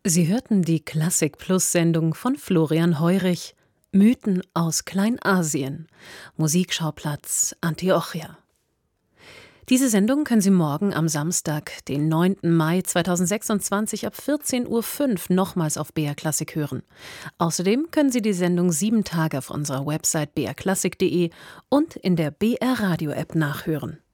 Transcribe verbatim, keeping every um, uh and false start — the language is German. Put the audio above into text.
Sie hörten die Klassik-Plus-Sendung von Florian Heurich, Mythen aus Kleinasien, Musikschauplatz Antiochia. Diese Sendung können Sie morgen am Samstag, den neunten Mai zweitausendsechsundzwanzig ab vierzehn Uhr fünf nochmals auf B R Klassik hören. Außerdem können Sie die Sendung sieben Tage auf unserer Website b r klassik punkt de und in der B R Radio App nachhören.